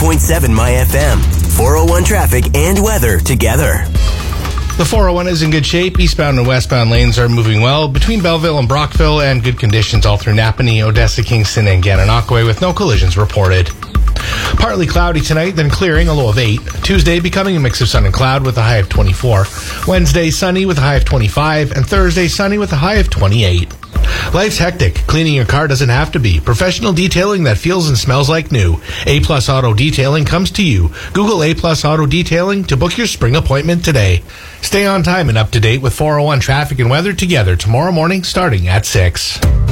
101.7 My FM. 401 traffic and weather together. The 401 is in good shape. Eastbound and westbound lanes are moving well between Belleville and Brockville, and good conditions all through Napanee, Odessa, Kingston, and Gananoque with no collisions reported. Partly cloudy tonight, then clearing, a low of 8. Tuesday becoming a mix of sun and cloud with a high of 24. Wednesday sunny with a high of 25, and Thursday sunny with a high of 28. Life's hectic. Cleaning your car doesn't have to be. Professional detailing that feels and smells like new. A-Plus Auto Detailing comes to you. Google A-Plus Auto Detailing to book your spring appointment today. Stay on time and up to date with 401 traffic and weather together tomorrow morning starting at 6.